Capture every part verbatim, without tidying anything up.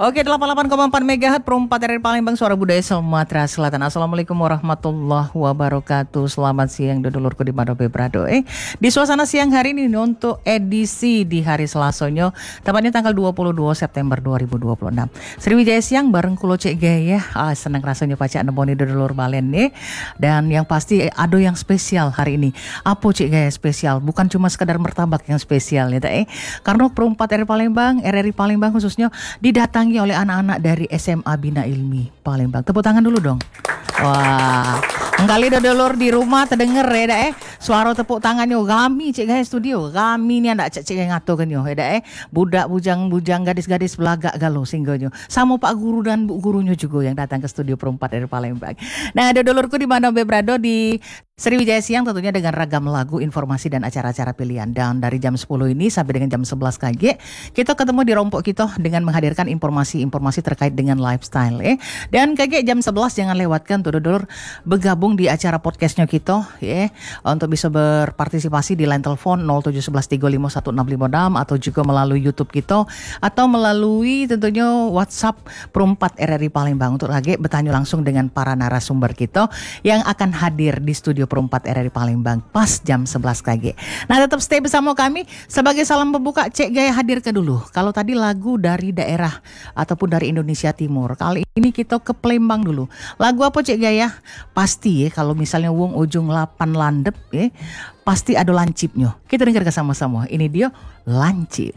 Oke, delapan puluh delapan koma empat megahertz Perumpat R R Palembang, suara budaya Sumatera Selatan. Assalamualaikum warahmatullahi wabarakatuh. Selamat siang dulurku di Mado Bebrado. Eh, di suasana siang hari ini untuk edisi di hari Selasonyo, tepatnya tanggal dua puluh dua September dua ribu dua puluh enam. Sriwijaya siang bareng kulo Cek Gaya. Ah, senang rasanya pacar neboni dulur balen nih. Dan yang pasti eh, ada yang spesial hari ini. Apa Cek Gaya spesial? Bukan cuma sekedar martabak yang spesial ya, eh. Karena Perumpat R R Palembang, R R I Palembang khususnya didatangi oleh anak-anak dari S M A Bina Ilmi Palembang. Tepuk tangan dulu dong. Wah, kali dulur di rumah terdengar ya dah eh suara tepuk tangannya kami Cek Gaya studio. Kami ni anak Cek Gaya ngato kan yo ya dah eh budak bujang-bujang gadis-gadis belagak galo singgonyo. Sama Pak Guru dan Bu Gurunya juga yang datang ke studio Perumpat R R Palembang. Nah, ada dulurku di mana Bebrado di Sriwijaya siang tentunya dengan ragam lagu, informasi dan acara-acara pilihan. Dan dari jam sepuluh ini sampai dengan jam sebelas K G kita ketemu di rompok kita dengan menghadirkan informasi-informasi terkait dengan lifestyle eh. Dan K G jam sebelas jangan lewatkan tuh dulur bergabung di acara podcastnya kita ya, untuk bisa berpartisipasi di line telepon nol tujuh satu satu tiga lima satu enam lima enam atau juga melalui YouTube kita atau melalui tentunya WhatsApp Perumpat R R I Palembang untuk lagi bertanya langsung dengan para narasumber kita yang akan hadir di studio Perumpat R R I Palembang pas jam sebelas K G. Nah, tetap stay bersama kami. Sebagai salam pembuka, Cek Gaya hadir ke dulu. Kalau tadi lagu dari daerah ataupun dari Indonesia Timur, kali ini kita ke Palembang dulu. Lagu apa Cek Gaya? Pasti ya kalau misalnya wong ujung lapan landep ya, pasti ada lancipnya. Kita dengar sama-sama. Ini dia Lancip.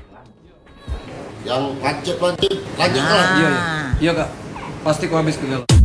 Yang lancip lancip lancip Ah. lah. Iya, iya. Iya, Kak. Pasti ku habis ke galau.